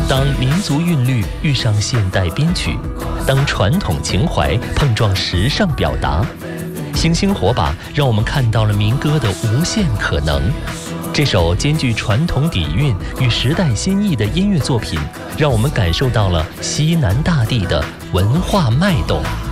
当民族韵律遇上现代编曲，当传统情怀碰撞时尚表达，星星火把让我们看到了民歌的无限可能。这首兼具传统底蕴与时代新意的音乐作品，让我们感受到了西南大地的文化脉动。